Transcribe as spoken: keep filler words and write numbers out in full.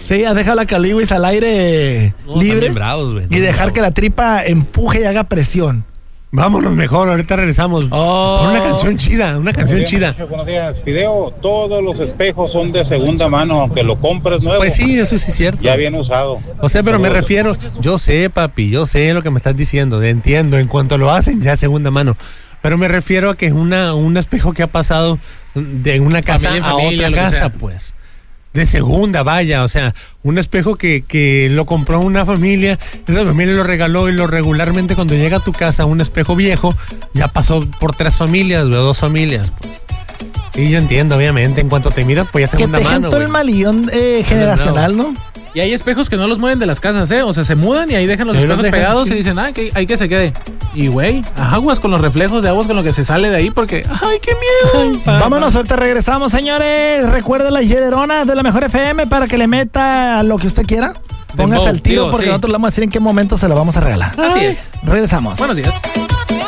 Sí, has dejado la Caliwis al aire no, libre bravos, güey, y dejar bravos. que la tripa empuje y haga presión. Vámonos mejor, ahorita regresamos. Oh. Por una canción chida, una canción Buenos días, chida. Buenos días, Fideo. Todos los espejos son de segunda mano, aunque lo compres nuevo. Pues sí, eso sí es cierto. Ya bien usado. O sea, pero me refiero, yo sé, papi, yo sé lo que me estás diciendo, entiendo, en cuanto lo hacen, ya segunda mano. Pero me refiero a que es una, un espejo que ha pasado de una casa Familia en a familia, otra lo que casa, sea. pues. De segunda, vaya, o sea, un espejo que, que lo compró una familia, esa familia lo regaló y lo regularmente cuando llega a tu casa un espejo viejo, ya pasó por tres familias, o dos familias, pues. Sí, yo entiendo, obviamente, en cuanto te miras, pues ya Que segunda te mano, todo el güey. malillón eh, generacional, ¿no? Y hay espejos que no los mueven de las casas, ¿eh? O sea, se mudan y ahí dejan los Ahí los espejos dejan, pegados sí. y dicen, ah, que hay que se quede. Y, güey, aguas con los reflejos de aguas con lo que se sale de ahí porque, ¡ay, qué miedo! Vámonos, ahorita regresamos, señores. Recuerda la hiererona de la Mejor F M para que le meta lo que usted quiera. Póngase Dembow, al tiro tío, porque sí. nosotros le vamos a decir en qué momento se lo vamos a regalar. Así es. Regresamos. Buenos días.